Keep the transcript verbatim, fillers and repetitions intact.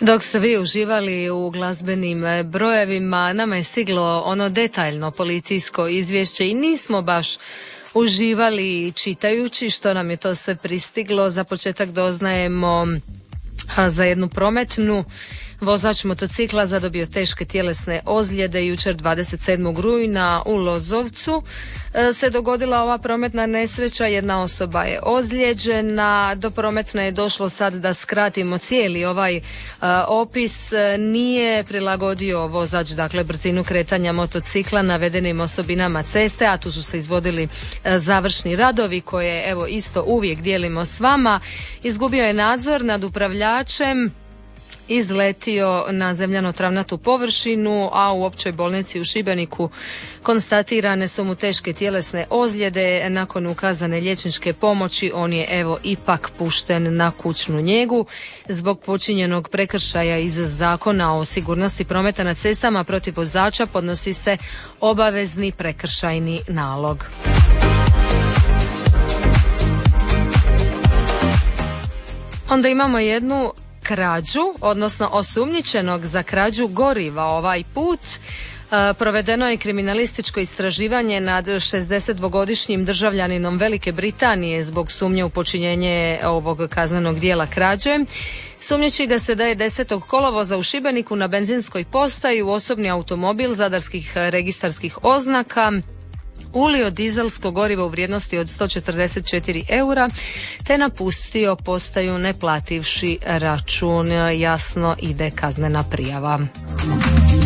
Dok ste vi uživali u glazbenim brojevima, nama je stiglo ono detaljno policijsko izvješće i nismo baš uživali čitajući što nam je to sve pristiglo. Za početak doznajemo za jednu prometnu. Vozač motocikla zadobio teške tjelesne ozljede. Jučer dvadeset sedmog rujna u Lozovcu se dogodila ova prometna nesreća. Jedna osoba je ozlijeđena. Do prometne je došlo, sad da skratimo cijeli ovaj uh, opis. Nije prilagodio vozač dakle brzinu kretanja motocikla navedenim osobinama ceste, a tu su se izvodili uh, završni radovi koje evo isto uvijek dijelimo s vama. Izgubio je nadzor nad upravljačem, izletio na zemljano-travnatu površinu, a u općoj bolnici u Šibeniku konstatirane su mu teške tjelesne ozljede. Nakon ukazane liječničke pomoći on je evo ipak pušten na kućnu njegu. Zbog počinjenog prekršaja iz Zakona o sigurnosti prometa na cestama protiv vozača podnosi se obavezni prekršajni nalog. Onda imamo jednu krađu, odnosno osumnjičenog za krađu goriva ovaj put. E, provedeno je kriminalističko istraživanje nad šezdesetdvogodišnjim državljaninom Velike Britanije zbog sumnje u počinjenje ovog kaznenog dijela krađe. Sumnjiči ga se da je desetog kolovoza u Šibeniku na benzinskoj postaji u osobni automobil zadarskih registarskih oznaka ulio dizelsko gorivo u vrijednosti od sto četrdeset četiri eura te napustio postaju ne plativši račun. Jasno ide kaznena prijava.